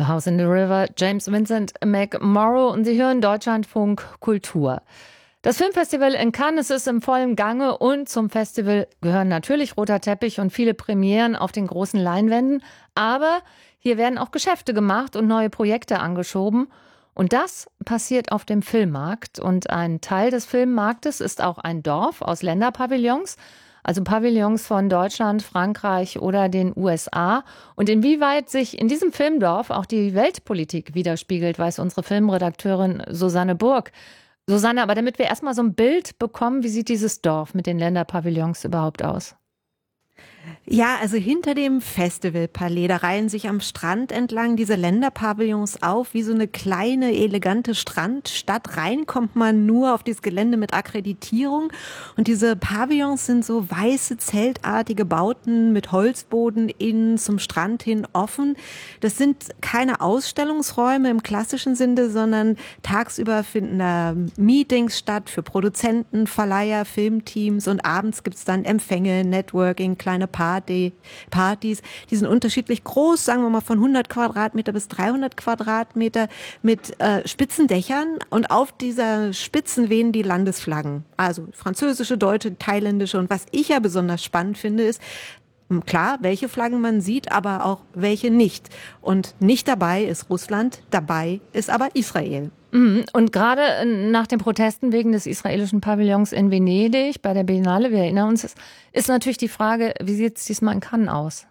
A House in the River, James Vincent McMorrow, und Sie hören Deutschlandfunk Kultur. Das Filmfestival in Cannes ist im vollen Gange und zum Festival gehören natürlich roter Teppich und viele Premieren auf den großen Leinwänden. Aber hier werden auch Geschäfte gemacht und neue Projekte angeschoben. Und das passiert auf dem Filmmarkt. Und ein Teil des Filmmarktes ist auch ein Dorf aus Länderpavillons, also Pavillons von Deutschland, Frankreich oder den USA. Und inwieweit sich in diesem Filmdorf auch die Weltpolitik widerspiegelt, weiß unsere Filmredakteurin Susanne Burg. Susanne, aber damit wir erstmal so ein Bild bekommen, wie sieht dieses Dorf mit den Länderpavillons überhaupt aus? Ja, also hinter dem Festivalpalais, da reihen sich am Strand entlang diese Länderpavillons auf, wie so eine kleine, elegante Strandstadt. Rein kommt man nur auf dieses Gelände mit Akkreditierung. Und diese Pavillons sind so weiße, zeltartige Bauten mit Holzboden innen zum Strand hin offen. Das sind keine Ausstellungsräume im klassischen Sinne, sondern tagsüber finden da Meetings statt für Produzenten, Verleiher, Filmteams, und abends gibt's dann Empfänge, Networking, kleine Partys, die sind unterschiedlich groß, sagen wir mal von 100 Quadratmeter bis 300 Quadratmeter mit spitzen Dächern, und auf dieser Spitzen wehen die Landesflaggen, also französische, deutsche, thailändische. Und was ich ja besonders spannend finde, ist, klar, welche Flaggen man sieht, aber auch welche nicht. Und nicht dabei ist Russland, dabei ist aber Israel. Und gerade nach den Protesten wegen des israelischen Pavillons in Venedig bei der Biennale, wir erinnern uns, ist natürlich die Frage, wie sieht es diesmal in Cannes aus?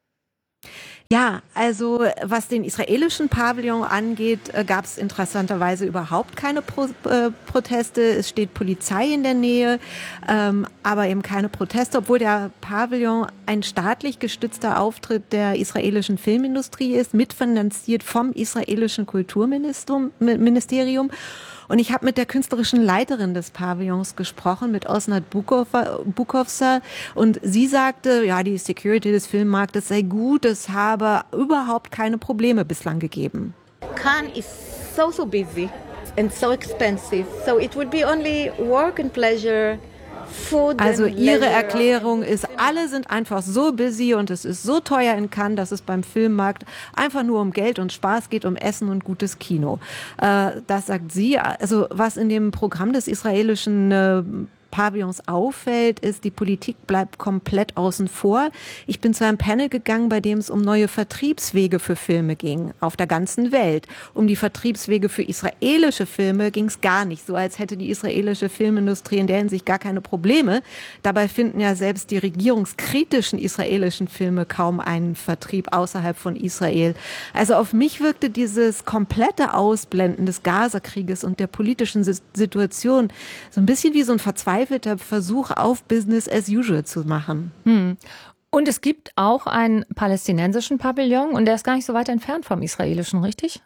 Ja, also was den israelischen Pavillon angeht, gab es interessanterweise überhaupt keine Proteste. Es steht Polizei in der Nähe, aber eben keine Proteste, obwohl der Pavillon ein staatlich gestützter Auftritt der israelischen Filmindustrie ist, mitfinanziert vom israelischen Kulturministerium. Und ich habe mit der künstlerischen Leiterin des Pavillons gesprochen, mit Osnat Bukovsa. Und sie sagte, ja, die Security des Filmmarktes sei gut, es habe überhaupt keine Probleme bislang gegeben. Cannes is so busy and so expensive, so it would be only work and pleasure. Also ihre Erklärung ist, alle sind einfach so busy und es ist so teuer in Cannes, dass es beim Filmmarkt einfach nur um Geld und Spaß geht, um Essen und gutes Kino. Das sagt sie. Also was in dem Programm des israelischen Pavillons auffällt, ist, die Politik bleibt komplett außen vor. Ich bin zu einem Panel gegangen, bei dem es um neue Vertriebswege für Filme ging, auf der ganzen Welt. Um die Vertriebswege für israelische Filme ging es gar nicht, so als hätte die israelische Filmindustrie in der Hinsicht gar keine Probleme. Dabei finden ja selbst die regierungskritischen israelischen Filme kaum einen Vertrieb außerhalb von Israel. Also auf mich wirkte dieses komplette Ausblenden des Gazakrieges und der politischen Situation so ein bisschen wie so ein verzweifelter Versuch auf Business as usual zu machen. Und es gibt auch einen palästinensischen Pavillon und der ist gar nicht so weit entfernt vom israelischen, richtig?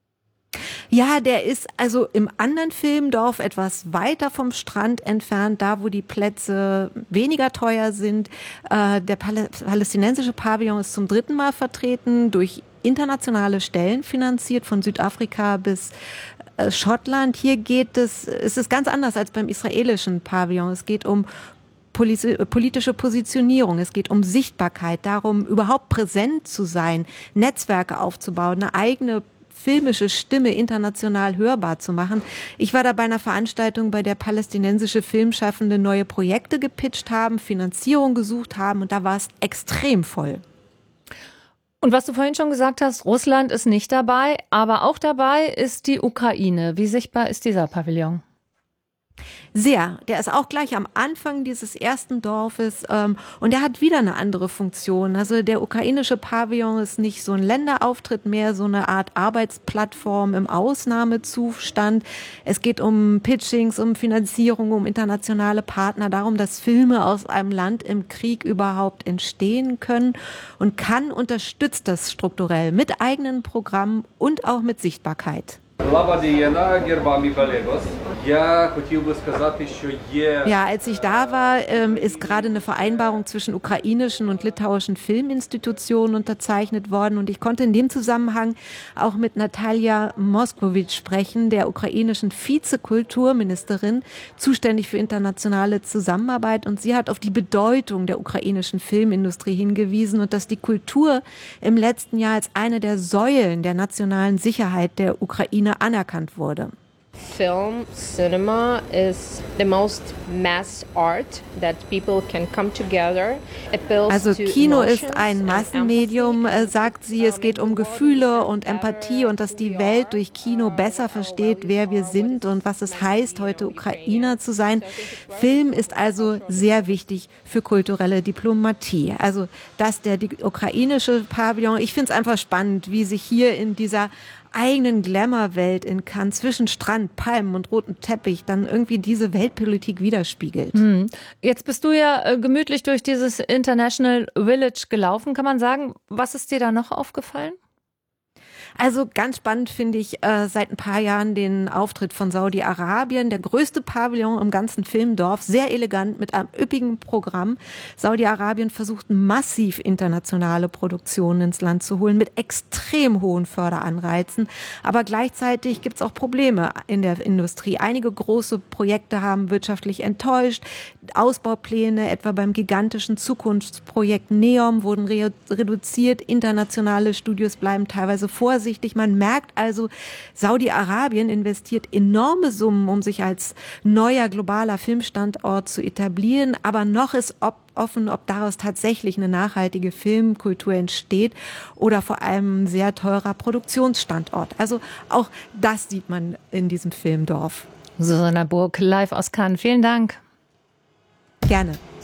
Ja, der ist also im anderen Filmdorf etwas weiter vom Strand entfernt, da wo die Plätze weniger teuer sind. Der palästinensische Pavillon ist zum 3. Mal vertreten, durch internationale Stellen finanziert, von Südafrika bis Schottland. Hier es ist ganz anders als beim israelischen Pavillon. Es geht um politische Positionierung, es geht um Sichtbarkeit, darum, überhaupt präsent zu sein, Netzwerke aufzubauen, eine eigene filmische Stimme international hörbar zu machen. Ich war da bei einer Veranstaltung, bei der palästinensische Filmschaffende neue Projekte gepitcht haben, Finanzierung gesucht haben, und da war es extrem voll. Und was du vorhin schon gesagt hast, Russland ist nicht dabei, aber auch dabei ist die Ukraine. Wie sichtbar ist dieser Pavillon? Sehr. Der ist auch gleich am Anfang dieses ersten Dorfes und der hat wieder eine andere Funktion. Also der ukrainische Pavillon ist nicht so ein Länderauftritt mehr, so eine Art Arbeitsplattform im Ausnahmezustand. Es geht um Pitchings, um Finanzierung, um internationale Partner, darum, dass Filme aus einem Land im Krieg überhaupt entstehen können. Und Cannes unterstützt das strukturell mit eigenen Programmen und auch mit Sichtbarkeit. Ja, als ich da war, ist gerade eine Vereinbarung zwischen ukrainischen und litauischen Filminstitutionen unterzeichnet worden. Und ich konnte in dem Zusammenhang auch mit Natalia Moskowitsch sprechen, der ukrainischen Vizekulturministerin, zuständig für internationale Zusammenarbeit. Und sie hat auf die Bedeutung der ukrainischen Filmindustrie hingewiesen und dass die Kultur im letzten Jahr als eine der Säulen der nationalen Sicherheit der Ukraine anerkannt wurde. Film, cinema is the most mass art that people can come together. Also Kino ist ein Massenmedium, sagt sie. Es geht um Gefühle und Empathie und dass die Welt durch Kino besser versteht, wer wir sind und was es heißt, heute Ukrainer zu sein. Film ist also sehr wichtig für kulturelle Diplomatie. Also dass die ukrainische Pavillon, ich finde es einfach spannend, wie sich hier in dieser eigenen Glamour-Welt in Cannes zwischen Strand, Palmen und rotem Teppich dann irgendwie diese Weltpolitik widerspiegelt. Jetzt bist du ja gemütlich durch dieses International Village gelaufen. Kann man sagen, was ist dir da noch aufgefallen? Also ganz spannend finde ich seit ein paar Jahren den Auftritt von Saudi-Arabien, der größte Pavillon im ganzen Filmdorf, sehr elegant mit einem üppigen Programm. Saudi-Arabien versucht massiv internationale Produktionen ins Land zu holen mit extrem hohen Förderanreizen. Aber gleichzeitig gibt es auch Probleme in der Industrie. Einige große Projekte haben wirtschaftlich enttäuscht. Ausbaupläne, etwa beim gigantischen Zukunftsprojekt NEOM, wurden reduziert. Internationale Studios bleiben teilweise vorsichtig. Man merkt also, Saudi-Arabien investiert enorme Summen, um sich als neuer globaler Filmstandort zu etablieren. Aber noch ist offen, ob daraus tatsächlich eine nachhaltige Filmkultur entsteht oder vor allem ein sehr teurer Produktionsstandort. Also auch das sieht man in diesem Filmdorf. Susanna Burg, live aus Cannes. Vielen Dank. Gerne.